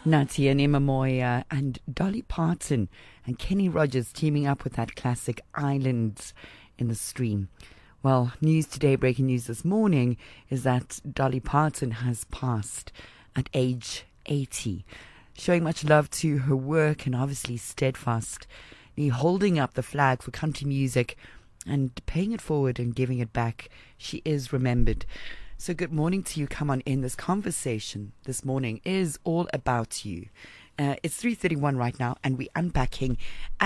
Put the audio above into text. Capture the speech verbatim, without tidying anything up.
Natia Moya and Dolly Parton and Kenny Rogers teaming up with that classic Islands in the Stream. Well, news today, breaking news this morning, is that Dolly Parton has passed at age eighty, showing much love to her work and obviously steadfastly holding up the flag for country music and paying it forward and giving it back. She is remembered. So good morning to you. Come on in. This conversation this morning is all about you. Uh, it's three thirty-one right now, and we're unpacking